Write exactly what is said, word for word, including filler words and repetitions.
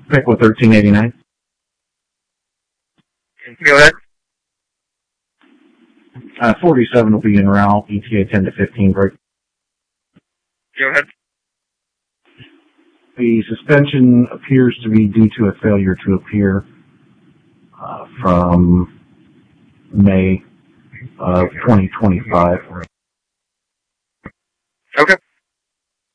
Pickle thirteen eighty-nine. Go ahead. Uh, forty-seven will be in route, E T A ten to fifteen break. Go ahead. The suspension appears to be due to a failure to appear uh, from May of twenty twenty-five.